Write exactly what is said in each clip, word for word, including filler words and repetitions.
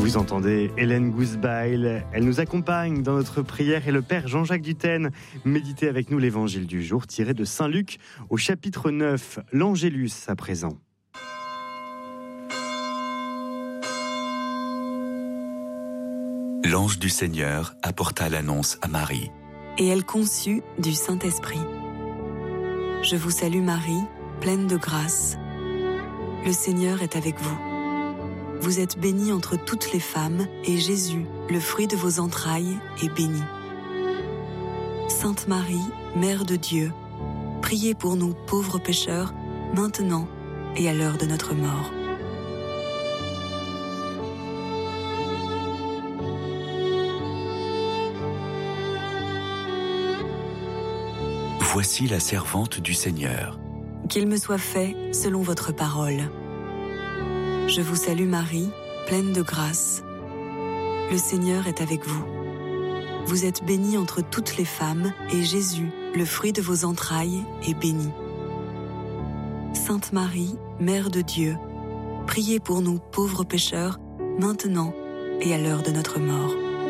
Vous entendez Hélène Gousbail, elle nous accompagne dans notre prière et le Père Jean-Jacques Dutène méditez avec nous l'évangile du jour tiré de Saint Luc au chapitre neuf, l'Angélus à présent. L'ange du Seigneur apporta l'annonce à Marie. Et elle conçut du Saint-Esprit. Je vous salue Marie, pleine de grâce. Le Seigneur est avec vous. Vous êtes bénie entre toutes les femmes, et Jésus, le fruit de vos entrailles, est béni. Sainte Marie, Mère de Dieu, priez pour nous pauvres pécheurs, maintenant et à l'heure de notre mort. Voici la servante du Seigneur. Qu'il me soit fait selon votre parole. Je vous salue Marie, pleine de grâce. Le Seigneur est avec vous. Vous êtes bénie entre toutes les femmes, et Jésus, le fruit de vos entrailles, est béni. Sainte Marie, Mère de Dieu, priez pour nous pauvres pécheurs, maintenant et à l'heure de notre mort.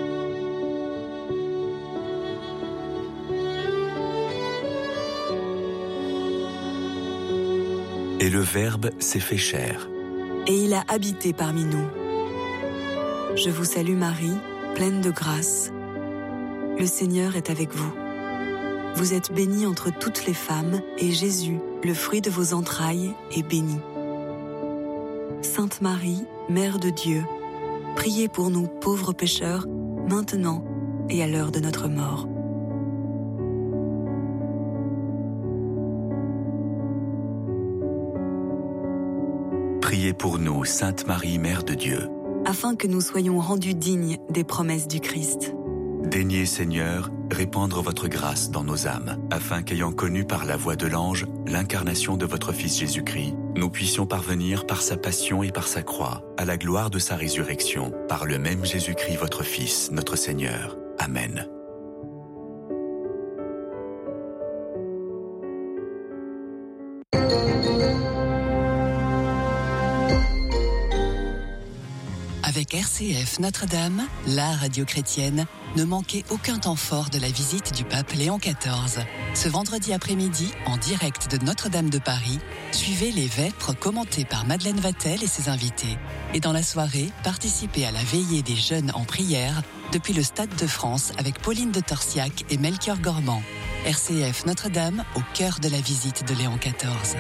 Et le Verbe s'est fait chair. Et il a habité parmi nous. Je vous salue Marie, pleine de grâce. Le Seigneur est avec vous. Vous êtes bénie entre toutes les femmes, et Jésus, le fruit de vos entrailles, est béni. Sainte Marie, Mère de Dieu, priez pour nous pauvres pécheurs, maintenant et à l'heure de notre mort. Priez pour nous, Sainte Marie, Mère de Dieu. Afin que nous soyons rendus dignes des promesses du Christ. Daignez, Seigneur, répandre votre grâce dans nos âmes, afin qu'ayant connu par la voix de l'ange l'incarnation de votre Fils Jésus-Christ, nous puissions parvenir par sa passion et par sa croix à la gloire de sa résurrection, par le même Jésus-Christ, votre Fils, notre Seigneur. Amen. Avec R C F Notre-Dame, la radio chrétienne, ne manquez aucun temps fort de la visite du pape Léon quatorze. Ce vendredi après-midi, en direct de Notre-Dame de Paris, suivez les vêpres commentées par Madeleine Vatel et ses invités. Et dans la soirée, participez à la veillée des jeunes en prière depuis le Stade de France avec Pauline de Torsiac et Melchior Gormand. R C F Notre-Dame, au cœur de la visite de Léon quatorze.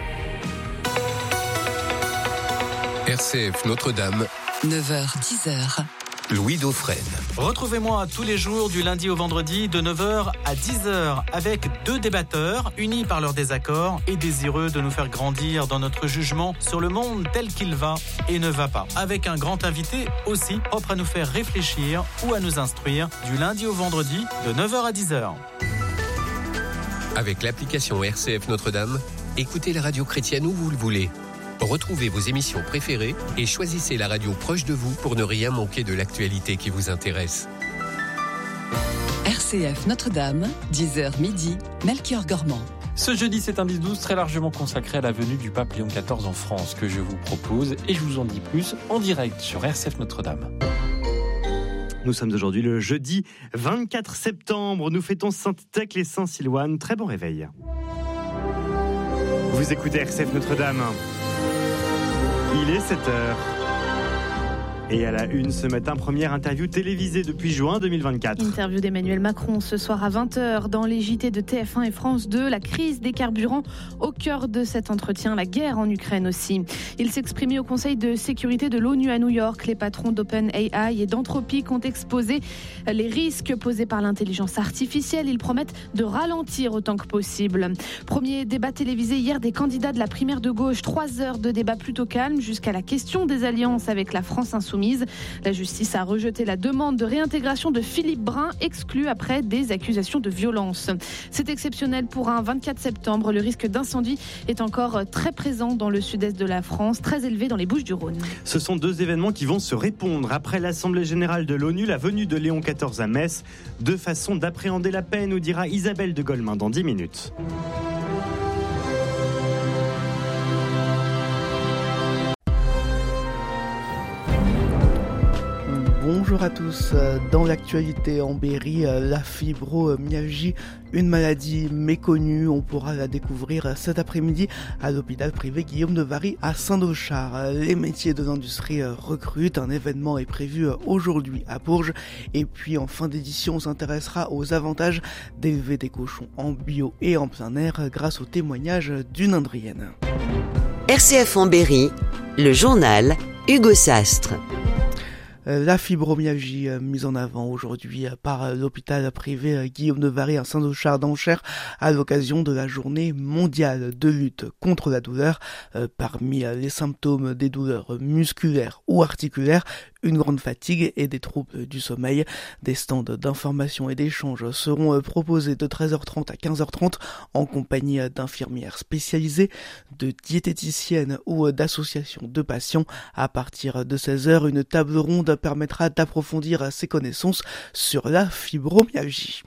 R C F Notre-Dame, neuf heures dix heures. Louis Dauphren. Retrouvez-moi tous les jours du lundi au vendredi de neuf heures à dix heures avec deux débatteurs unis par leurs désaccords et désireux de nous faire grandir dans notre jugement sur le monde tel qu'il va et ne va pas. Avec un grand invité aussi propre à nous faire réfléchir ou à nous instruire du lundi au vendredi de neuf heures à dix heures. Avec l'application R C F Notre-Dame, écoutez la radio chrétienne où vous le voulez. Retrouvez vos émissions préférées et choisissez la radio proche de vous pour ne rien manquer de l'actualité qui vous intéresse. R C F Notre-Dame, dix heures midi, Melchior Gormand. Ce jeudi, c'est un dix douze très largement consacré à la venue du pape Léon quatorze en France que je vous propose et je vous en dis plus en direct sur R C F Notre-Dame. Nous sommes aujourd'hui le jeudi vingt-quatre septembre. Nous fêtons Sainte-Thècle et Saint-Silouane. Très bon réveil. Vous écoutez R C F Notre-Dame. Il est sept heures. Et à la une ce matin, première interview télévisée depuis juin deux mille vingt-quatre. Interview d'Emmanuel Macron ce soir à vingt heures dans les J T de T F un et France deux. La crise des carburants au cœur de cet entretien, la guerre en Ukraine aussi. Il s'exprimait au Conseil de sécurité de l'ONU à New York. Les patrons d'OpenAI et d'Anthropic ont exposé les risques posés par l'intelligence artificielle. Ils promettent de ralentir autant que possible. Premier débat télévisé hier des candidats de la primaire de gauche. Trois heures de débat plutôt calme jusqu'à la question des alliances avec la France insoumise. La justice a rejeté la demande de réintégration de Philippe Brun, exclu après des accusations de violence. C'est exceptionnel pour un vingt-quatre septembre. Le risque d'incendie est encore très présent dans le sud-est de la France, très élevé dans les Bouches-du-Rhône. Ce sont deux événements qui vont se répondre. Après l'Assemblée générale de l'ONU, la venue de Léon quatorze à Metz. Deux façons d'appréhender la paix, nous dira Isabelle de Golemin dans dix minutes. Bonjour à tous. Dans l'actualité en Berry, la fibromyalgie, une maladie méconnue, on pourra la découvrir cet après-midi à l'hôpital privé Guillaume de Varry à Saint-Dochard. Les métiers de l'industrie recrutent, un événement est prévu aujourd'hui à Bourges. Et puis en fin d'édition, on s'intéressera aux avantages d'élever des cochons en bio et en plein air grâce au témoignage d'une Indrienne. R C F en Berry, le journal Hugo Sastre. La fibromyalgie mise en avant aujourd'hui par l'hôpital privé Guillaume de Varry à Saint-Dochard d'Anchères à l'occasion de la journée mondiale de lutte contre la douleur. Parmi les symptômes des douleurs musculaires ou articulaires, une grande fatigue et des troubles du sommeil. Des stands d'information et d'échange seront proposés de treize heures trente à quinze heures trente en compagnie d'infirmières spécialisées, de diététiciennes ou d'associations de patients. À partir de seize heures, une table ronde permettra d'approfondir ses connaissances sur la fibromyalgie.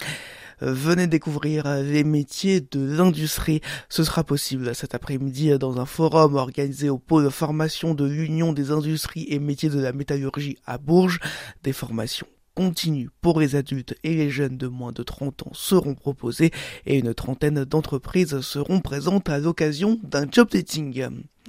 Venez découvrir les métiers de l'industrie. Ce sera possible cet après-midi dans un forum organisé au pôle formation de l'Union des industries et métiers de la métallurgie à Bourges. Des formations continues pour les adultes et les jeunes de moins de trente ans seront proposées et une trentaine d'entreprises seront présentes à l'occasion d'un job dating.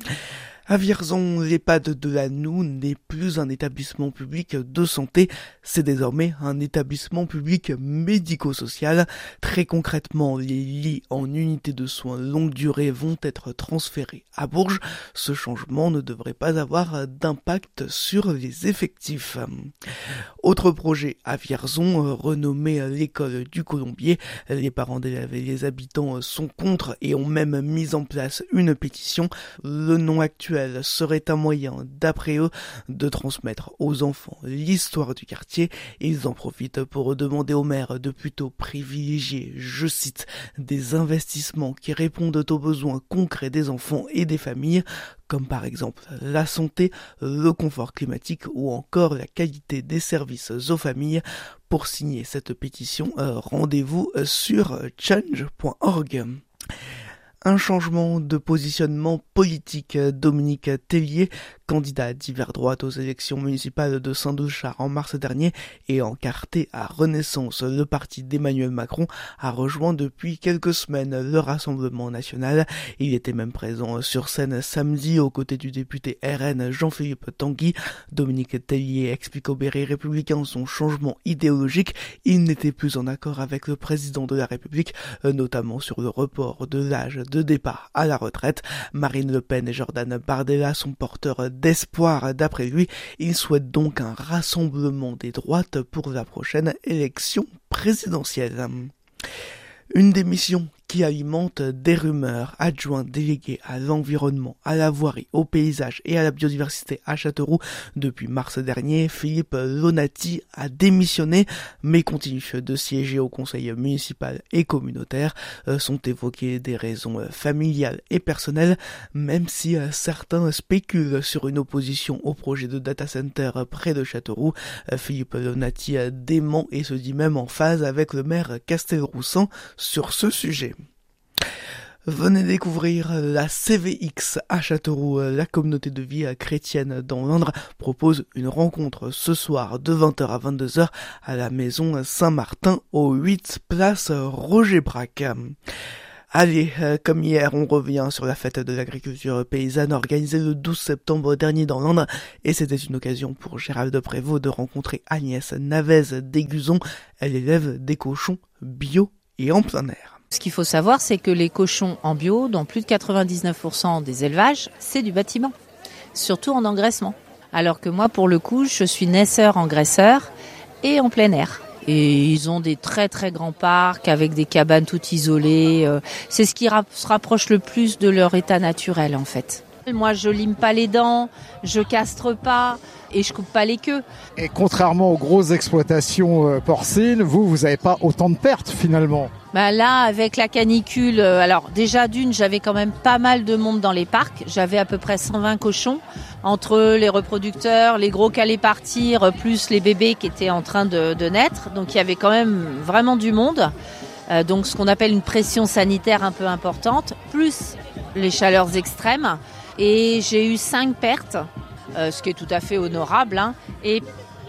À Vierzon, l'EHPAD de la Noue n'est plus un établissement public de santé, c'est désormais un établissement public médico-social. Très concrètement, les lits en unité de soins longue durée vont être transférés à Bourges. Ce changement ne devrait pas avoir d'impact sur les effectifs. Autre projet à Vierzon, renommé l'école du Colombier. Les parents d'élèves et les habitants sont contre et ont même mis en place une pétition. Le nom actuel serait un moyen, d'après eux, de transmettre aux enfants l'histoire du quartier. Ils en profitent pour demander au maire de plutôt privilégier, je cite, des investissements qui répondent aux besoins concrets des enfants et des familles, comme par exemple la santé, le confort climatique ou encore la qualité des services aux familles. Pour signer cette pétition, rendez-vous sur change point org. Un changement de positionnement politique. Dominique Tellier, candidat d'hiver droite aux élections municipales de Saint-Dochard en mars dernier et encarté à Renaissance, le parti d'Emmanuel Macron, a rejoint depuis quelques semaines le Rassemblement national. Il était même présent sur scène samedi aux côtés du député R N Jean-Philippe Tanguy. Dominique Tellier explique au Berry républicain son changement idéologique. Il n'était plus en accord avec le président de la République, notamment sur le report de l'âge de départ à la retraite. Marine Le Pen et Jordan Bardella sont porteurs d'espoir. D'après lui, il souhaite donc un rassemblement des droites pour la prochaine élection présidentielle. Une démission qui alimente des rumeurs. Adjoint délégué à l'environnement, à la voirie, au paysage et à la biodiversité à Châteauroux depuis mars dernier, Philippe Lonati a démissionné mais continue de siéger au conseil municipal et communautaire. Sont évoquées des raisons familiales et personnelles, même si certains spéculent sur une opposition au projet de data center près de Châteauroux. Philippe Lonati dément et se dit même en phase avec le maire Castelroussan sur ce sujet. Venez découvrir la C V X à Châteauroux. La communauté de vie chrétienne dans l'Indre propose une rencontre ce soir de vingt heures à vingt-deux heures à la maison Saint-Martin au huit place Roger Braque. Allez, comme hier, on revient sur la fête de l'agriculture paysanne organisée le douze septembre dernier dans l'Indre et c'était une occasion pour Gérald Prévost de rencontrer Agnès Navez d'Aiguzon. Elle élève des cochons bio et en plein air. Ce qu'il faut savoir, c'est que les cochons en bio, dans plus de quatre-vingt-dix-neuf pour cent des élevages, c'est du bâtiment, surtout en engraissement. Alors que moi, pour le coup, je suis naisseur-engraisseur et en plein air. Et ils ont des très très grands parcs avec des cabanes toutes isolées. C'est ce qui se rapproche le plus de leur état naturel en fait. Moi, je lime pas les dents, je castre pas et je coupe pas les queues. Et contrairement aux grosses exploitations porcines, vous, vous n'avez pas autant de pertes finalement. Bah là, avec la canicule, alors déjà d'une, j'avais quand même pas mal de monde dans les parcs. J'avais à peu près cent vingt cochons, entre les reproducteurs, les gros qui allaient partir, plus les bébés qui étaient en train de, de naître. Donc il y avait quand même vraiment du monde. Euh, donc ce qu'on appelle une pression sanitaire un peu importante, plus les chaleurs extrêmes. Et j'ai eu cinq pertes, euh, ce qui est tout à fait honorable, hein, et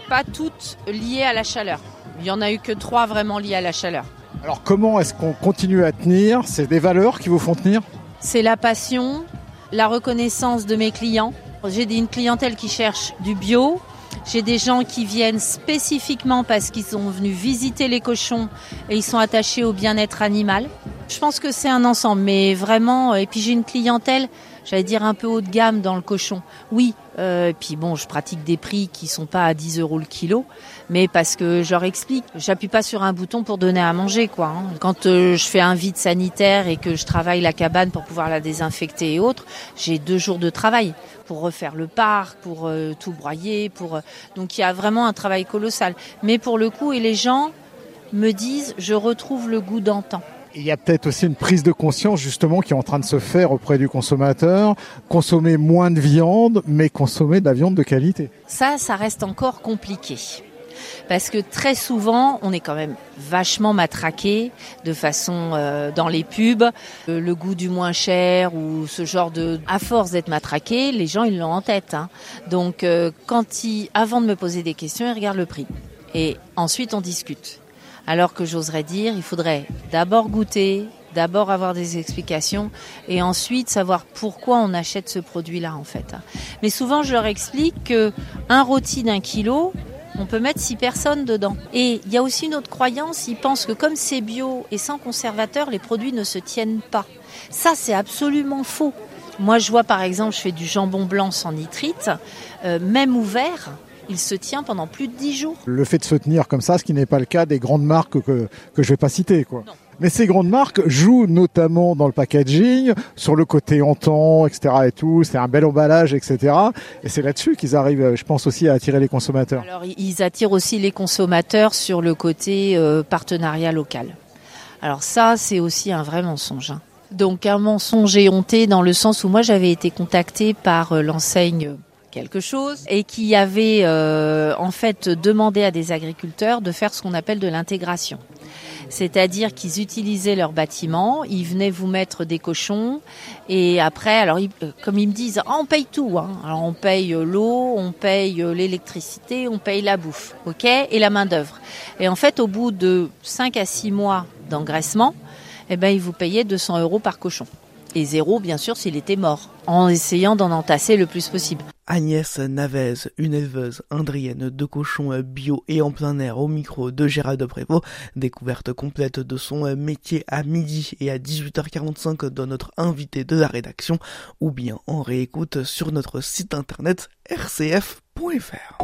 pas toutes liées à la chaleur. Il y en a eu que trois vraiment liées à la chaleur. Alors comment est-ce qu'on continue à tenir ? C'est des valeurs qui vous font tenir ? C'est la passion, la reconnaissance de mes clients. J'ai une clientèle qui cherche du bio. J'ai des gens qui viennent spécifiquement parce qu'ils sont venus visiter les cochons et ils sont attachés au bien-être animal. Je pense que c'est un ensemble, mais vraiment, et puis j'ai une clientèle, j'allais dire un peu haut de gamme dans le cochon. Oui, euh, et puis bon, je pratique des prix qui sont pas à dix euros le kilo, mais parce que je leur explique, j'appuie pas sur un bouton pour donner à manger, quoi. Hein. Quand euh, je fais un vide sanitaire et que je travaille la cabane pour pouvoir la désinfecter et autres, j'ai deux jours de travail pour refaire le parc, pour euh, tout broyer, pour euh, donc il y a vraiment un travail colossal. Mais pour le coup, et les gens me disent, je retrouve le goût d'antan. Il y a peut-être aussi une prise de conscience justement qui est en train de se faire auprès du consommateur, consommer moins de viande, mais consommer de la viande de qualité. Ça, ça reste encore compliqué. Parce que très souvent, on est quand même vachement matraqué de façon euh, dans les pubs, euh, le goût du moins cher ou ce genre de... À force d'être matraqué, les gens ils l'ont en tête. Hein. Donc euh, quand ils, avant de me poser des questions, ils regardent le prix. Et ensuite on discute. Alors que j'oserais dire, il faudrait d'abord goûter, d'abord avoir des explications et ensuite savoir pourquoi on achète ce produit-là en fait. Mais souvent je leur explique qu'un rôti d'un kilo, on peut mettre six personnes dedans. Et il y a aussi une autre croyance, ils pensent que comme c'est bio et sans conservateur, les produits ne se tiennent pas. Ça c'est absolument faux. Moi je vois par exemple, je fais du jambon blanc sans nitrite, euh, même ouvert, il se tient pendant plus de dix jours. Le fait de se tenir comme ça, ce qui n'est pas le cas des grandes marques que, que je ne vais pas citer, quoi. Non. Mais ces grandes marques jouent notamment dans le packaging, sur le côté antan, et cetera et tout. C'est un bel emballage, et cetera. Et c'est là-dessus qu'ils arrivent, je pense, aussi à attirer les consommateurs. Alors, ils attirent aussi les consommateurs sur le côté euh, partenariat local. Alors ça, c'est aussi un vrai mensonge. Hein. Donc un mensonge éhonté dans le sens où moi, j'avais été contactée par euh, l'enseigne quelque chose et qui avait euh, en fait demandé à des agriculteurs de faire ce qu'on appelle de l'intégration. C'est-à-dire qu'ils utilisaient leur bâtiment, ils venaient vous mettre des cochons et après, alors ils, comme ils me disent, ah, on paye tout. Hein. Alors on paye l'eau, on paye l'électricité, on paye la bouffe, ok, et la main d'œuvre. Et en fait, au bout de cinq à six mois d'engraissement, eh ben ils vous payaient deux cents euros par cochon. Et zéro, bien sûr, s'il était mort, en essayant d'en entasser le plus possible. Agnès Navez, une éleveuse indrienne de cochons bio et en plein air au micro de Gérald de Prévost. Découverte complète de son métier à midi et à dix-huit heures quarante-cinq dans notre invité de la rédaction ou bien en réécoute sur notre site internet r c f point f r.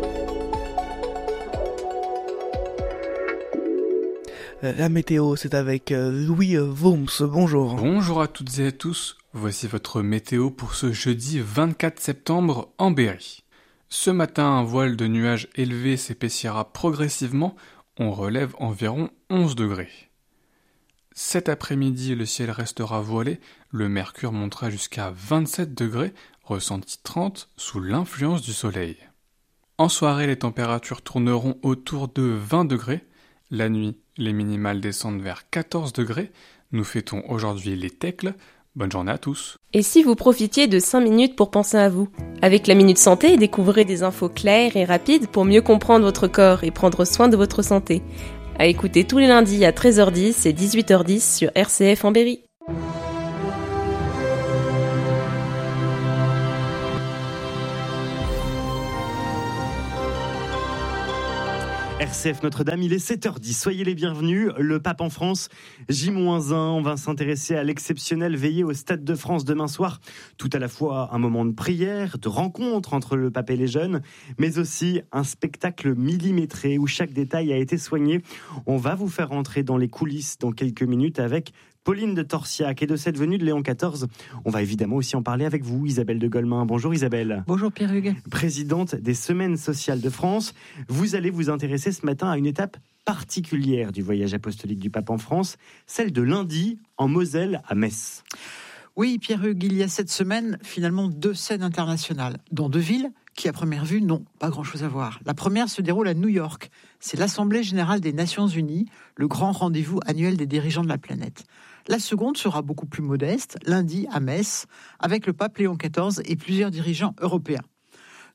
La météo, c'est avec Louis Worms. Bonjour. Bonjour à toutes et à tous. Voici votre météo pour ce jeudi vingt-quatre septembre en Berry. Ce matin, un voile de nuages élevé s'épaissira progressivement. On relève environ onze degrés. Cet après-midi, le ciel restera voilé. Le mercure montera jusqu'à vingt-sept degrés, ressenti trente sous l'influence du soleil. En soirée, les températures tourneront autour de vingt degrés. La nuit, les minimales descendent vers quatorze degrés. Nous fêtons aujourd'hui les Tecles. Bonne journée à tous. Et si vous profitiez de cinq minutes pour penser à vous ? Avec la Minute Santé, découvrez des infos claires et rapides pour mieux comprendre votre corps et prendre soin de votre santé. À écouter tous les lundis à treize heures dix et dix-huit heures dix sur R C F en Berry. R C F Notre-Dame, il est sept heures dix. Soyez les bienvenus. Le pape en France, J un. On va s'intéresser à l'exceptionnelle veillée au Stade de France demain soir. Tout à la fois un moment de prière, de rencontre entre le pape et les jeunes, mais aussi un spectacle millimétré où chaque détail a été soigné. On va vous faire entrer dans les coulisses dans quelques minutes avec Pauline de Torsiac et de cette venue de Léon quatorze. On va évidemment aussi en parler avec vous, Isabelle de Golemin. Bonjour Isabelle. Bonjour Pierre-Hugues. Présidente des Semaines sociales de France. Vous allez vous intéresser ce matin à une étape particulière du voyage apostolique du pape en France, celle de lundi en Moselle à Metz. Oui Pierre-Hugues, il y a cette semaine finalement deux scènes internationales dans deux villes qui à première vue n'ont pas grand-chose à voir. La première se déroule à New York. C'est l'Assemblée générale des Nations unies, le grand rendez-vous annuel des dirigeants de la planète. La seconde sera beaucoup plus modeste, lundi à Metz, avec le pape Léon quatorze et plusieurs dirigeants européens.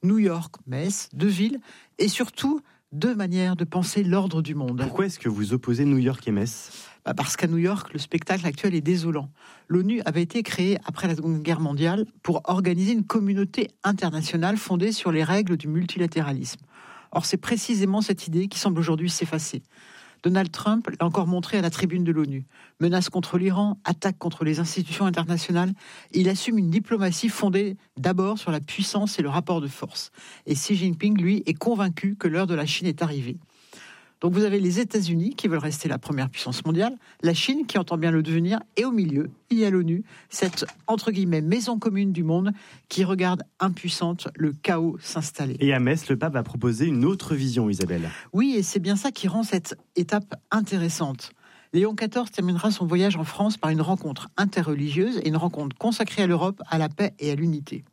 New York, Metz, deux villes, et surtout deux manières de penser l'ordre du monde. Pourquoi est-ce que vous opposez New York et Metz ? Bah parce qu'à New York, le spectacle actuel est désolant. L'ONU avait été créée après la Seconde Guerre mondiale pour organiser une communauté internationale fondée sur les règles du multilatéralisme. Or, c'est précisément cette idée qui semble aujourd'hui s'effacer. Donald Trump l'a encore montré à la tribune de l'ONU. Menaces contre l'Iran, attaques contre les institutions internationales. Il assume une diplomatie fondée d'abord sur la puissance et le rapport de force. Et Xi Jinping, lui, est convaincu que l'heure de la Chine est arrivée. Donc vous avez les États-Unis qui veulent rester la première puissance mondiale, la Chine qui entend bien le devenir, et au milieu, il y a l'ONU, cette entre guillemets maison commune du monde qui regarde impuissante le chaos s'installer. Et à Metz, le pape a proposé une autre vision, Isabelle. Oui, et c'est bien ça qui rend cette étape intéressante. Léon quatorze terminera son voyage en France par une rencontre interreligieuse et une rencontre consacrée à l'Europe, à la paix et à l'unité.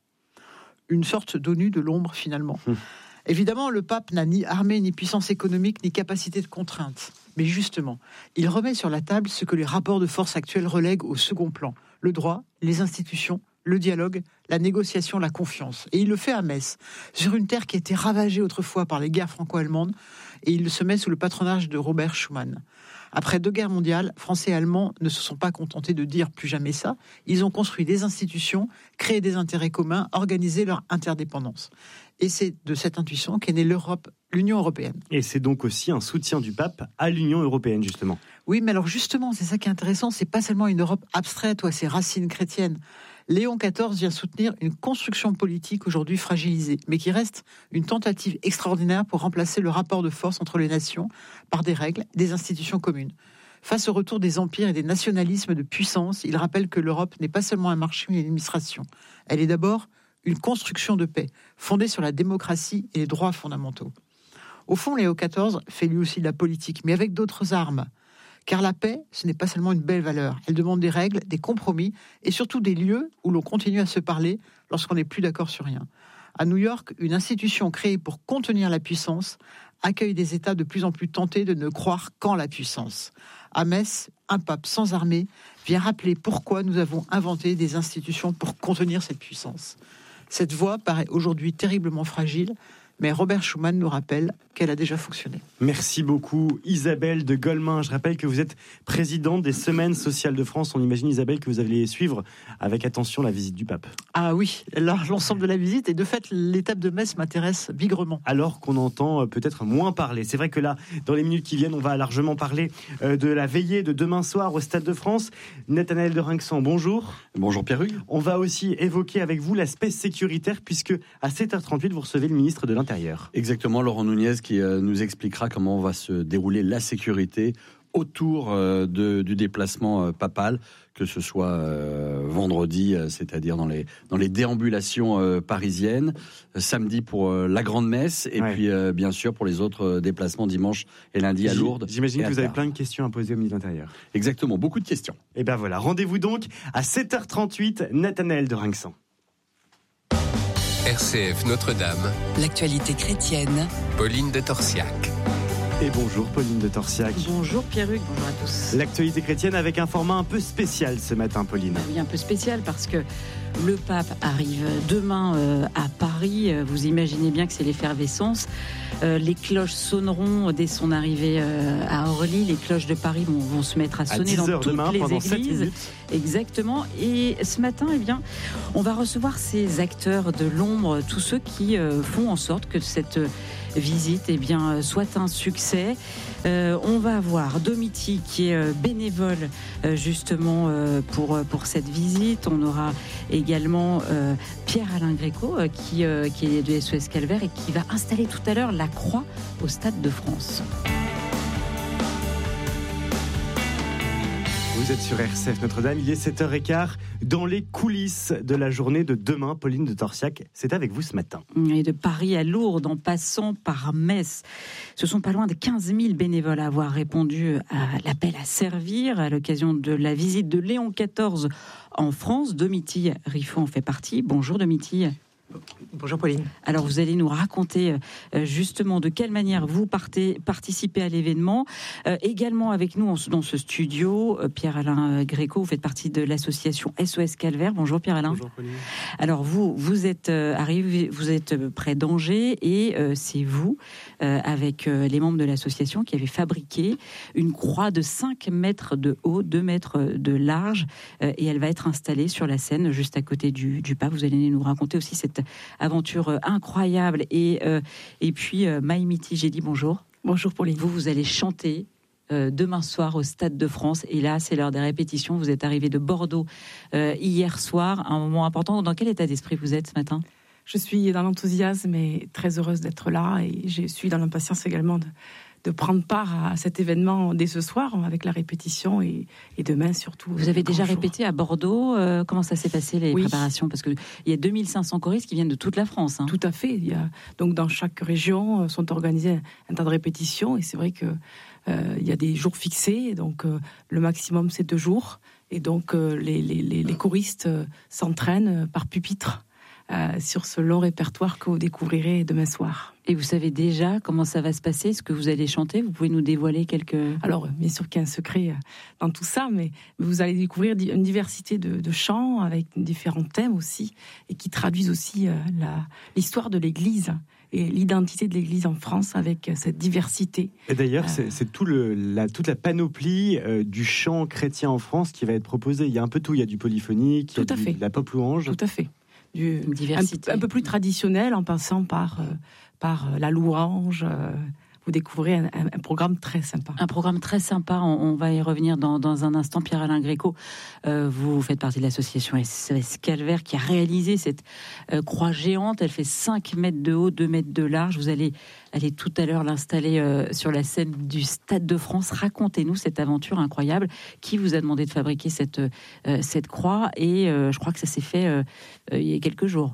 Une sorte d'ONU de l'ombre finalement. Hum. Évidemment, le pape n'a ni armée, ni puissance économique, ni capacité de contrainte. Mais justement, il remet sur la table ce que les rapports de force actuels relèguent au second plan. Le droit, les institutions, le dialogue, la négociation, la confiance. Et il le fait à Metz, sur une terre qui était ravagée autrefois par les guerres franco-allemandes, et il se met sous le patronage de Robert Schuman. Après deux guerres mondiales, Français et Allemands ne se sont pas contentés de dire plus jamais ça. Ils ont construit des institutions, créé des intérêts communs, organisé leur interdépendance. Et c'est de cette intuition qu'est née l'Europe, l'Union européenne. Et c'est donc aussi un soutien du pape à l'Union européenne, justement. Oui, mais alors justement, c'est ça qui est intéressant, c'est pas seulement une Europe abstraite ou à ses racines chrétiennes. Léon quatorze vient soutenir une construction politique aujourd'hui fragilisée, mais qui reste une tentative extraordinaire pour remplacer le rapport de force entre les nations par des règles, des institutions communes. Face au retour des empires et des nationalismes de puissance, il rappelle que l'Europe n'est pas seulement un marché ou une administration. Elle est d'abord une construction de paix, fondée sur la démocratie et les droits fondamentaux. Au fond, Léon quatorze fait lui aussi de la politique, mais avec d'autres armes. Car la paix, ce n'est pas seulement une belle valeur. Elle demande des règles, des compromis, et surtout des lieux où l'on continue à se parler lorsqu'on n'est plus d'accord sur rien. À New York, une institution créée pour contenir la puissance accueille des États de plus en plus tentés de ne croire qu'en la puissance. À Metz, un pape sans armée vient rappeler pourquoi nous avons inventé des institutions pour contenir cette puissance. Cette voie paraît aujourd'hui terriblement fragile, mais Robert Schuman nous rappelle qu'elle a déjà fonctionné. Merci beaucoup Isabelle de Golemin. Je rappelle que vous êtes présidente des Semaines sociales de France. On imagine, Isabelle, que vous allez suivre avec attention la visite du pape. Ah oui, l'ensemble de la visite, et de fait l'étape de Metz m'intéresse bigrement. Alors qu'on entend peut-être moins parler. C'est vrai que là, dans les minutes qui viennent, on va largement parler de la veillée de demain soir au Stade de France. Nathanaël de Rinxan, bonjour. Bonjour Pierre-Hugues. On va aussi évoquer avec vous l'aspect sécuritaire, puisque à sept heures trente-huit, vous recevez le ministre de l'Intérieur. Exactement, Laurent Nunez qui euh, nous expliquera comment va se dérouler la sécurité autour euh, de, du déplacement euh, papal, que ce soit euh, vendredi, euh, c'est-à-dire dans les, dans les déambulations euh, parisiennes, euh, samedi pour euh, la grande messe, et ouais. puis euh, bien sûr pour les autres euh, déplacements dimanche et lundi à Lourdes. J'imagine que vous avez plein de questions à poser au ministre de l'Intérieur. Exactement, beaucoup de questions. Et ben voilà, rendez-vous donc à sept heures trente-huit, Nathanaël de Rinxan. R C F Notre-Dame. L'actualité chrétienne. Pauline de Torsiac. Et bonjour Pauline de Torsiac. Bonjour Pierre-Hugues, bonjour à tous. L'actualité chrétienne avec un format un peu spécial ce matin, Pauline. Oui, un peu spécial parce que le pape arrive demain euh, à Paris. Vous imaginez bien que c'est l'effervescence. Euh, les cloches sonneront dès son arrivée euh, à Orly. Les cloches de Paris vont, vont se mettre à sonner à dans toutes demain, les pendant églises. Exactement. Et ce matin, eh bien, on va recevoir ces acteurs de l'ombre, tous ceux qui euh, font en sorte que cette visite eh bien, soit un succès. Euh, on va avoir Domiti qui est euh, bénévole euh, justement euh, pour, pour cette visite. On aura également euh, Pierre-Alain Gréco euh, qui, euh, qui est de S O S Calvaire et qui va installer tout à l'heure la croix au Stade de France. Vous êtes sur R C F Notre-Dame, il est sept heures quinze. Dans les coulisses de la journée de demain, Pauline de Torsiac, c'est avec vous ce matin. Et de Paris à Lourdes, en passant par Metz, ce sont pas loin de quinze mille bénévoles à avoir répondu à l'appel à servir à l'occasion de la visite de Léon quatorze en France. Domitille Riffon en fait partie. Bonjour Domitille. Bonjour Pauline. Alors vous allez nous raconter euh, justement de quelle manière vous partez, participez à l'événement. Euh, également avec nous en, dans ce studio, euh, Pierre-Alain Gréco, vous faites partie de l'association S O S Calvaire. Bonjour Pierre-Alain. Bonjour Pauline. Alors vous, vous êtes euh, arrivé, vous êtes près d'Angers et euh, c'est vous, euh, avec euh, les membres de l'association, qui avez fabriqué une croix de cinq mètres de haut, deux mètres de large, euh, et elle va être installée sur la scène juste à côté du, du pape. Vous allez nous raconter aussi cette aventure incroyable. Et, euh, et puis, euh, Maïmiti, j'ai dit bonjour. Bonjour Pauline. Vous, vous allez chanter euh, demain soir au Stade de France. Et là, c'est l'heure des répétitions. Vous êtes arrivé de Bordeaux euh, hier soir, un moment important. Dans quel état d'esprit vous êtes ce matin ? Je suis dans l'enthousiasme et très heureuse d'être là. Et je suis dans l'impatience également de, de prendre part à cet événement dès ce soir, avec la répétition et, et demain surtout. Vous avez déjà répété à Bordeaux. euh, Comment ça s'est passé, les oui. préparations ? Parce qu'il y a deux mille cinq cents choristes qui viennent de toute la France. Hein. Tout à fait. Il y a, donc dans chaque région sont organisés un tas de répétitions. Et c'est vrai qu'il euh, y a des jours fixés. Donc euh, le maximum, c'est deux jours. Et donc euh, les, les, les, les choristes euh, s'entraînent par pupitre. Euh, sur ce long répertoire que vous découvrirez demain soir. Et vous savez déjà comment ça va se passer, ce que vous allez chanter ? Vous pouvez nous dévoiler quelques... Alors, bien sûr qu'il y a un secret dans tout ça, mais vous allez découvrir une diversité de, de chants avec différents thèmes aussi, et qui traduisent aussi euh, la, l'histoire de l'Église et l'identité de l'Église en France avec cette diversité. Et d'ailleurs, euh... c'est, c'est tout le, la, toute la panoplie euh, du chant chrétien en France qui va être proposée. Il y a un peu tout, il y a du polyphonique, il y a du, de la pop louange. Tout à fait. Du, diversité. Un, un peu plus traditionnel en passant par, euh, par la louange. Euh, vous découvrez un, un, un programme très sympa. Un programme très sympa, on, on va y revenir dans, dans un instant. Pierre-Alain Gréco, euh, vous faites partie de l'association S O S Calvaire qui a réalisé cette euh, croix géante. Elle fait cinq mètres de haut, deux mètres de large. Vous allez aller tout à l'heure l'installer euh, sur la scène du Stade de France. Racontez-nous cette aventure incroyable. Qui vous a demandé de fabriquer cette, euh, cette croix ? Et euh, je crois que ça s'est fait euh, euh, il y a quelques jours.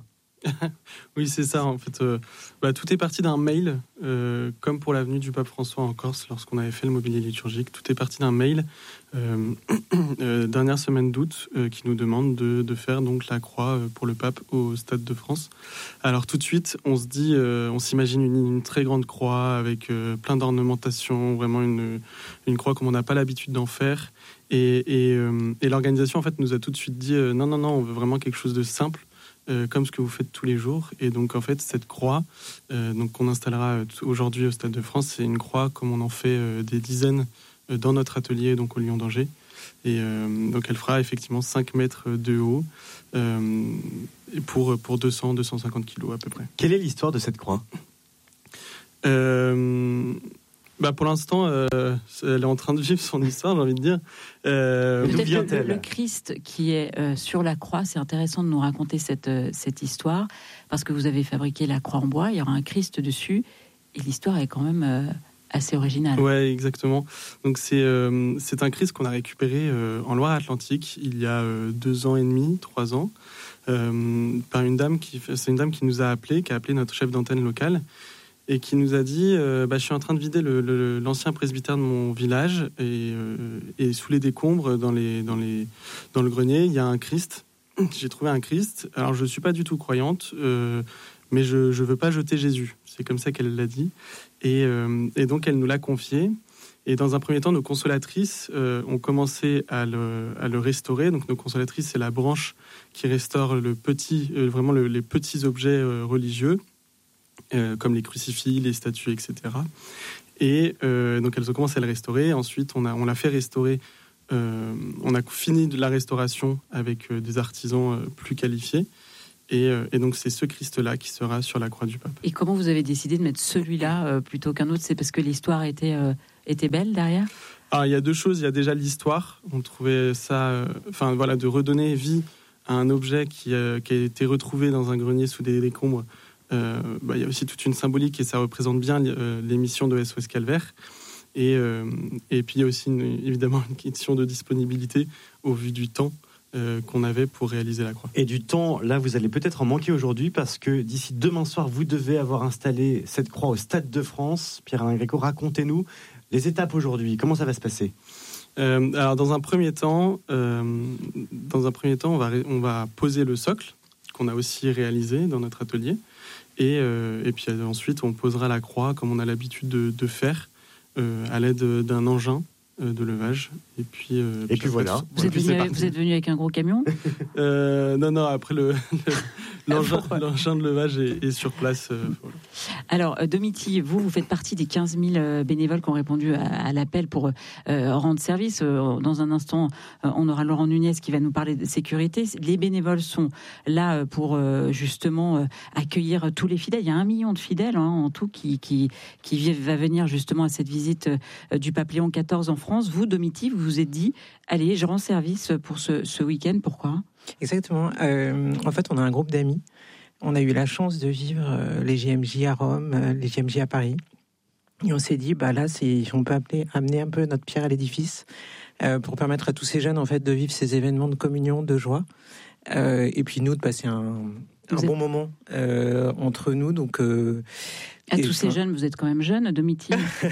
Oui, c'est ça. En fait, euh, bah, tout est parti d'un mail, euh, comme pour l'avenue du Pape François en Corse, lorsqu'on avait fait le mobilier liturgique. Tout est parti d'un mail, euh, euh, dernière semaine d'août, euh, qui nous demande de, de faire donc la croix pour le Pape au Stade de France. Alors tout de suite, on se dit, euh, on s'imagine une, une très grande croix avec euh, plein d'ornementation, vraiment une, une croix comme on n'a pas l'habitude d'en faire. Et, et, euh, et l'organisation, en fait, nous a tout de suite dit euh, non, non, non, on veut vraiment quelque chose de simple. Euh, comme ce que vous faites tous les jours. Et donc, en fait, cette croix euh, donc, qu'on installera aujourd'hui au Stade de France, c'est une croix comme on en fait euh, des dizaines euh, dans notre atelier, donc au Lion d'Angers. Et euh, donc, elle fera effectivement cinq mètres de haut euh, pour, pour deux cents à deux cent cinquante kilos à peu près. Quelle est l'histoire de cette croix ? euh, Bah pour l'instant, euh, elle est en train de vivre son histoire, j'ai envie de dire. Euh, Peut-être le, le Christ qui est euh, sur la croix, c'est intéressant de nous raconter cette, euh, cette histoire, parce que vous avez fabriqué la croix en bois, il y aura un Christ dessus, et l'histoire est quand même euh, assez originale. Ouais, exactement. Donc c'est, euh, c'est un Christ qu'on a récupéré euh, en Loire-Atlantique il y a euh, deux ans et demi, trois ans, euh, par une dame qui, c'est une dame qui nous a appelé, qui a appelé notre chef d'antenne locale, et qui nous a dit euh, bah, je suis en train de vider le, le, l'ancien presbytère de mon village et, euh, et sous les décombres dans, les, dans, les, dans le grenier il y a un Christ. J'ai trouvé un Christ. Alors je ne suis pas du tout croyante, euh, mais je ne veux pas jeter Jésus. C'est comme ça qu'elle l'a dit. Et, euh, et donc elle nous l'a confié. Et dans un premier temps, nos consolatrices euh, ont commencé à le, à le restaurer. Donc nos consolatrices, c'est la branche qui restaure le petit, euh, vraiment le, les petits objets euh, religieux. Euh, comme les crucifix, les statues, et cetera. Et euh, donc elles ont commencé à le restaurer. Ensuite, on, a, on l'a fait restaurer. Euh, on a fini de la restauration avec euh, des artisans euh, plus qualifiés. Et, euh, et donc c'est ce Christ-là qui sera sur la croix du Pape. Et comment vous avez décidé de mettre celui-là euh, plutôt qu'un autre ? C'est parce que l'histoire était, euh, était belle derrière ? Alors il y a deux choses. Il y a déjà l'histoire. On trouvait ça... Enfin euh, voilà, de redonner vie à un objet qui, euh, qui a été retrouvé dans un grenier sous des décombres. Euh, bah, il y a aussi toute une symbolique et ça représente bien euh, l'émission de S O S Calvaire. Et, euh, et puis il y a aussi une, évidemment une question de disponibilité au vu du temps euh, qu'on avait pour réaliser la croix. Et du temps, là vous allez peut-être en manquer aujourd'hui parce que d'ici demain soir vous devez avoir installé cette croix au Stade de France. Pierre-Alain Gréco, racontez-nous les étapes aujourd'hui, comment ça va se passer ? euh, Alors dans un premier temps, euh, dans un premier temps on, va, on va poser le socle qu'on a aussi réalisé dans notre atelier. Et, euh, et puis ensuite, on posera la croix comme on a l'habitude de, de faire euh, à l'aide d'un engin euh, de levage. Et puis, euh, et puis, puis voilà. Vous, êtes venu avec, vous êtes venu avec un gros camion euh, Non, non, après le, le, l'engin, l'engin de levage est, est sur place. Euh, voilà. Alors, Domiti, vous, vous faites partie des quinze mille bénévoles qui ont répondu à, à l'appel pour euh, rendre service. Dans un instant, on aura Laurent Nunez qui va nous parler de sécurité. Les bénévoles sont là pour euh, justement accueillir tous les fidèles. Il y a un million de fidèles hein, en tout qui, qui, qui va venir justement à cette visite euh, du pape Léon quatorze en France. Vous, Domiti, vous vous êtes dit, allez, je rends service pour ce, ce week-end. Pourquoi ? Exactement. Euh, en fait, on a un groupe d'amis. On a eu la chance de vivre euh, les J M J à Rome, euh, les J M J à Paris. Et on s'est dit, bah là, c'est, on peut appeler, amener un peu notre pierre à l'édifice euh, pour permettre à tous ces jeunes en fait de vivre ces événements de communion, de joie, euh, et puis nous de passer un, un bon moment euh, entre nous. Donc euh, à tous ces jeunes, vous êtes quand même jeune, Domiti.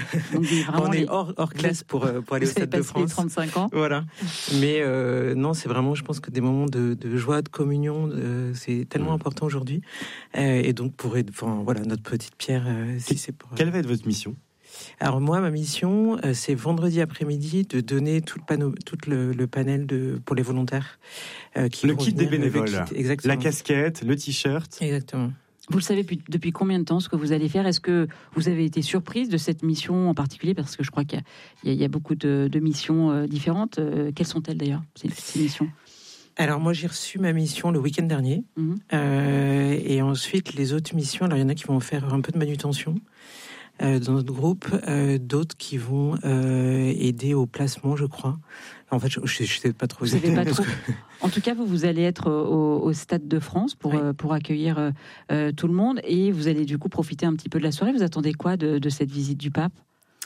On est hors, hors classe pour, pour aller au Stade de France. Les trente-cinq ans. Voilà. Mais euh, non, c'est vraiment, je pense que des moments de, de joie, de communion, euh, c'est tellement mmh. important aujourd'hui. Euh, et donc, pour être, enfin, voilà, notre petite pierre, euh, si c'est pour. Quelle va être votre mission ? Alors moi, ma mission, euh, c'est vendredi après-midi de donner tout le, panneau, tout le, le panel de, pour les volontaires. Euh, qui le kit des bénévoles. Le kit, exactement. La casquette, le t-shirt. Exactement. Vous le savez depuis, depuis combien de temps ce que vous allez faire ? Est-ce que vous avez été surprise de cette mission en particulier ? Parce que je crois qu'il y a, il y a beaucoup de, de missions euh, différentes. Euh, quelles sont-elles d'ailleurs, ces, ces missions ? Alors moi j'ai reçu ma mission le week-end dernier. Mmh. Euh, et ensuite les autres missions, alors il y en a qui vont faire un peu de manutention euh, dans notre groupe, euh, d'autres qui vont euh, aider au placement, je crois. En fait, je ne sais pas trop. Vous savez pas trop. En tout cas, vous, vous allez être au, au Stade de France pour, oui. euh, pour accueillir euh, tout le monde. Et vous allez du coup profiter un petit peu de la soirée. Vous attendez quoi de, de cette visite du pape ?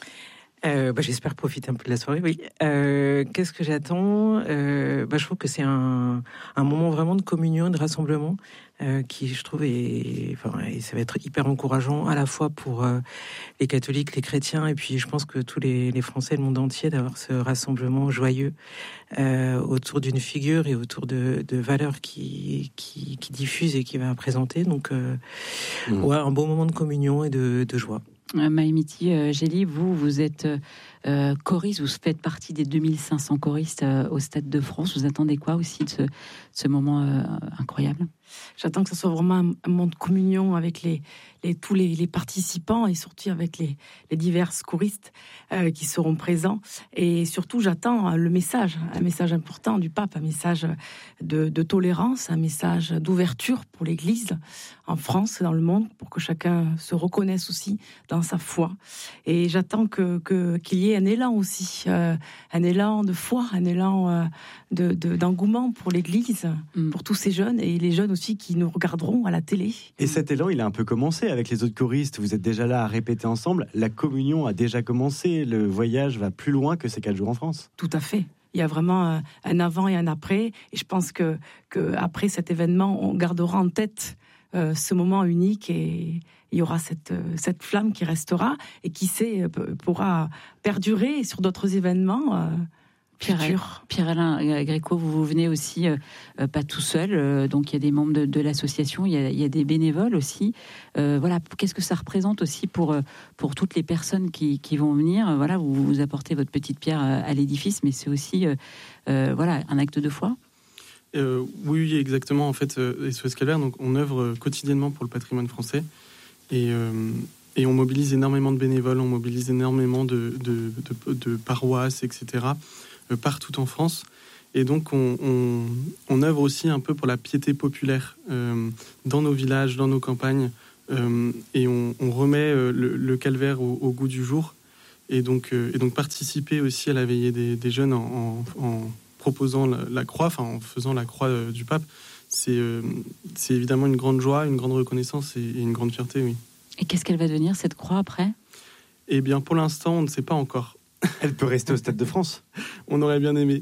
Euh, bah, j'espère profiter un peu de la soirée, oui. Euh, qu'est-ce que j'attends ? euh, bah, Je trouve que c'est un, un moment vraiment de communion, de rassemblement, euh, qui, je trouve, est, enfin, et ça va être hyper encourageant à la fois pour euh, les catholiques, les chrétiens, et puis je pense que tous les, les Français, le monde entier, d'avoir ce rassemblement joyeux euh, autour d'une figure et autour de, de valeurs qui, qui, qui diffusent et qui va présenter. Donc, euh, mmh. ouais, un beau moment de communion et de, de joie. Maïmiti euh, Gély, vous, vous êtes euh, choriste, vous faites partie des deux mille cinq cents choristes euh, au Stade de France. Vous attendez quoi aussi de ce, de ce moment euh, incroyable ? J'attends que ce soit vraiment un, un moment de communion avec les, les, tous les, les participants et surtout avec les, les divers choristes euh, qui seront présents. Et surtout, j'attends le message, un message important du pape, un message de, de tolérance, un message d'ouverture pour l'Église en France et dans le monde, pour que chacun se reconnaisse aussi dans sa foi. Et j'attends que, que, qu'il y ait un élan aussi, euh, un élan de foi, un élan euh, de, de, d'engouement pour l'Église, mm. pour tous ces jeunes et les jeunes aussi qui nous regarderont à la télé. Et cet élan, il a un peu commencé avec les autres choristes. Vous êtes déjà là à répéter ensemble. La communion a déjà commencé. Le voyage va plus loin que ces quatre jours en France. Tout à fait. Il y a vraiment un avant et un après. Et je pense que, que après cet événement, on gardera en tête euh, ce moment unique et il y aura cette, cette flamme qui restera et qui sait, pourra perdurer sur d'autres événements. Euh, Pierre, Pierre-Alain Gréco, vous, vous venez aussi euh, pas tout seul, euh, donc il y a des membres de, de l'association, il y, a, il y a des bénévoles aussi. Euh, voilà, qu'est-ce que ça représente aussi pour, pour toutes les personnes qui, qui vont venir ? Voilà, vous, vous apportez votre petite pierre à l'édifice, mais c'est aussi euh, euh, voilà, un acte de foi. Euh, oui, oui, exactement. En fait, euh, S O S Calvaire, donc on œuvre quotidiennement pour le patrimoine français et euh, et on mobilise énormément de bénévoles, on mobilise énormément de de, de, de paroisses, et cetera. Euh, partout en France. Et donc, on, on, on œuvre aussi un peu pour la piété populaire euh, dans nos villages, dans nos campagnes, euh, et on, on remet euh, le, le calvaire au, au goût du jour. Et donc, euh, et donc, participer aussi à la veillée des, des jeunes en, en, en proposant la, la croix, enfin en faisant la croix euh, du pape, c'est, euh, c'est évidemment une grande joie, une grande reconnaissance et, et une grande fierté, oui. Et qu'est-ce qu'elle va devenir, cette croix, après ? Eh bien, pour l'instant, on ne sait pas encore. Elle peut rester au Stade de France. On aurait bien aimé.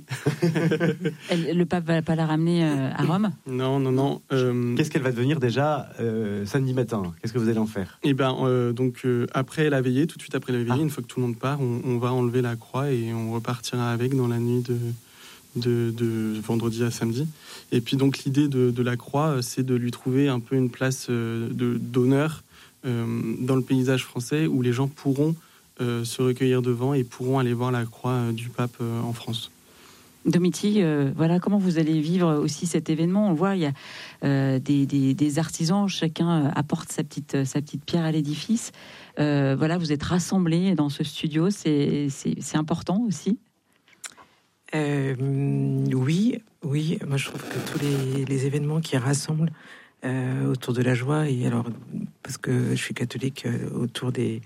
Elle, le pape va pas la ramener euh, à Rome ? Non, non, non. Euh... Qu'est-ce qu'elle va devenir déjà euh, samedi matin ? Qu'est-ce que vous allez en faire ? Eh ben, euh, donc euh, après la veillée, tout de suite après la veillée, ah. une fois que tout le monde part, on, on va enlever la croix et on repartira avec dans la nuit de, de, de vendredi à samedi. Et puis donc l'idée de, de la croix, c'est de lui trouver un peu une place de, d'honneur euh, dans le paysage français où les gens pourront euh, se recueillir devant et pourront aller voir la croix du pape euh, en France. Domiti, euh, voilà comment vous allez vivre aussi cet événement. On voit, il y a euh, des, des, des artisans, chacun apporte sa petite, sa petite pierre à l'édifice. Euh, voilà, vous êtes rassemblés dans ce studio, c'est, c'est, c'est important aussi. Euh, oui, oui. Moi, je trouve que tous les, les événements qui rassemblent euh, autour de la joie, et alors parce que je suis catholique, euh, autour des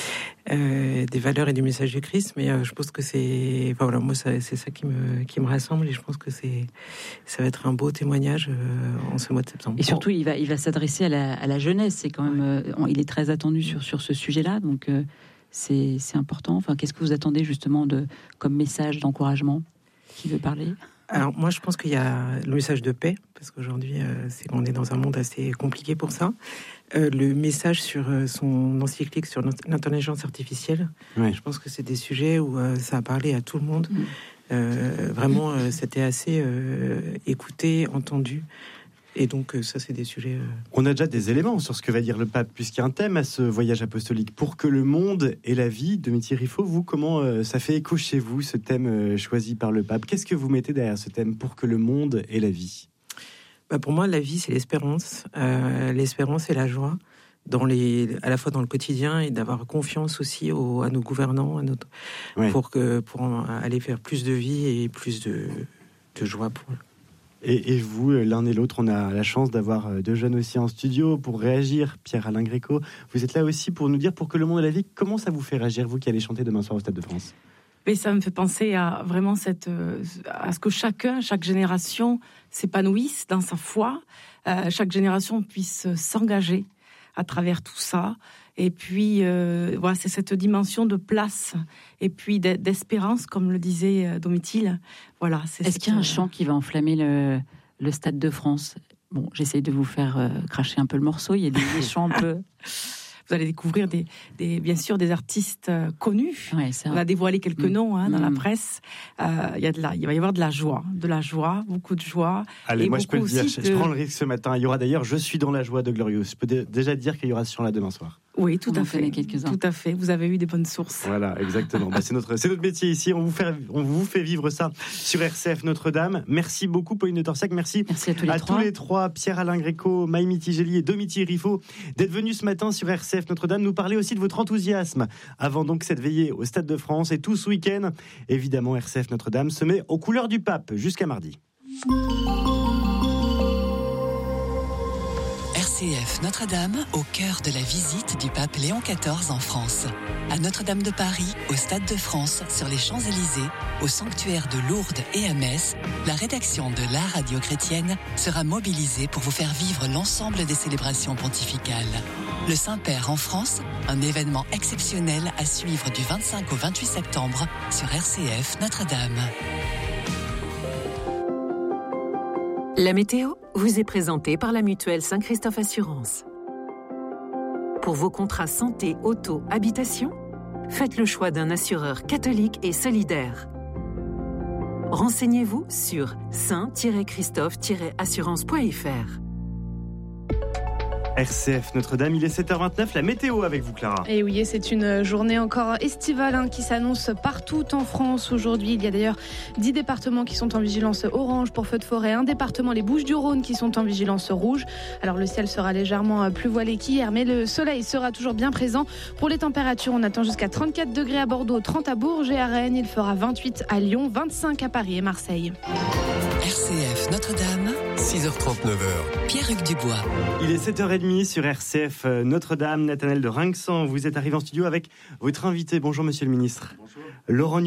euh, des valeurs et du message du Christ, mais euh, je pense que c'est, enfin, voilà, moi, ça, c'est ça qui me qui me rassemble, et je pense que c'est ça va être un beau témoignage euh, en ce mois de septembre. Et surtout, il va il va s'adresser à la, à la jeunesse. C'est quand même, euh, il est très attendu sur sur ce sujet-là, donc euh, c'est c'est important. Enfin, qu'est-ce que vous attendez justement de comme message d'encouragement? Qui veut parler? Alors moi, je pense qu'il y a le message de paix, parce qu'aujourd'hui, euh, c'est qu'on est dans un monde assez compliqué pour ça. Euh, le message sur euh, son encyclique sur l'intelligence artificielle, ouais. Je pense que c'est des sujets où euh, ça a parlé à tout le monde. Mmh. Euh, vraiment, euh, c'était assez euh, écouté, entendu. Et donc, ça, c'est des sujets... Euh... On a déjà des éléments sur ce que va dire le pape, puisqu'il y a un thème à ce voyage apostolique. Pour que le monde et la vie, Domiti Riffaut, vous, comment euh, ça fait écho chez vous, ce thème euh, choisi par le pape? Qu'est-ce que vous mettez derrière ce thème, pour que le monde et la vie? Bah, pour moi, la vie, c'est l'espérance. Euh, l'espérance et la joie, dans les, à la fois dans le quotidien, et d'avoir confiance aussi au, à nos gouvernants, à notre, ouais. pour, que, pour aller vers plus de vie et plus de, de joie pour eux. Et, et vous, l'un et l'autre, on a la chance d'avoir deux jeunes aussi en studio pour réagir. Pierre-Alain Gréco, vous êtes là aussi pour nous dire, pour que le monde et la vie, comment ça vous fait réagir, vous qui allez chanter demain soir au Stade de France? Mais ça me fait penser à vraiment cette, à ce que chacun, chaque génération s'épanouisse dans sa foi, euh, chaque génération puisse s'engager à travers tout ça. Et puis, euh, voilà, c'est cette dimension de place et puis d'espérance, comme le disait Domitil. Voilà. C'est Est-ce qu'il y a un chant qui va enflammer le, le Stade de France? Bon, j'essaye de vous faire euh, cracher un peu le morceau. Il y a des, des chants un peu... Vous allez découvrir des, des, bien sûr des artistes euh, connus. Ouais, on a dévoilé quelques mmh. noms hein, dans mmh. la presse. Euh, il, y a de la, il va y avoir de la joie, de la joie, beaucoup de joie. Allez, et moi je peux le dire, de... je prends le risque ce matin. Il y aura d'ailleurs Je suis dans la joie de Glorious. Je peux d- déjà dire qu'il y aura ce chant-là demain soir. Oui, tout on à fait. Tout à fait. Vous avez eu des bonnes sources. Voilà, exactement. bah, c'est notre, c'est notre métier ici. On vous fait, on vous fait vivre ça sur R C F Notre-Dame. Merci beaucoup, Pauline de Torsac. Merci, Merci à tous les à trois. tous les trois, Pierre-Alain Gréco, Maïmi Tigeli et Domiti Riffaut, d'être venus ce matin sur R C F Notre-Dame nous parler aussi de votre enthousiasme avant donc cette veillée au Stade de France, et tout ce week-end. Évidemment, R C F Notre-Dame se met aux couleurs du pape jusqu'à mardi. R C F Notre-Dame, au cœur de la visite du pape Léon quatorze en France. À Notre-Dame de Paris, au Stade de France, sur les Champs-Élysées, au sanctuaire de Lourdes et à Metz, la rédaction de la radio chrétienne sera mobilisée pour vous faire vivre l'ensemble des célébrations pontificales. Le Saint-Père en France, un événement exceptionnel à suivre du vingt-cinq au vingt-huit septembre sur R C F Notre-Dame. La météo vous est présentée par la mutuelle Saint-Christophe Assurance. Pour vos contrats santé, auto, habitation, faites le choix d'un assureur catholique et solidaire. Renseignez-vous sur saint tiret christophe tiret assurance point f r. R C F Notre-Dame, il est sept heures vingt-neuf, la météo avec vous, Clara. Et oui, c'est une journée encore estivale hein, qui s'annonce partout en France aujourd'hui. Il y a d'ailleurs dix départements qui sont en vigilance orange pour feux de forêt, un département, les Bouches-du-Rhône, qui sont en vigilance rouge. Alors le ciel sera légèrement plus voilé qu'hier, mais le soleil sera toujours bien présent. Pour les températures, on attend jusqu'à trente-quatre degrés à Bordeaux, trente à Bourges et à Rennes. Il fera vingt-huit à Lyon, vingt-cinq à Paris et Marseille. R C F Notre-Dame, six heures trente-neuf. Pierre-Hugues Dubois. Il est sept heures trente sur R C F Notre-Dame. Nathanaël de Rinxan, vous êtes arrivé en studio avec votre invité. Bonjour Monsieur le Ministre. Bonjour. Laurent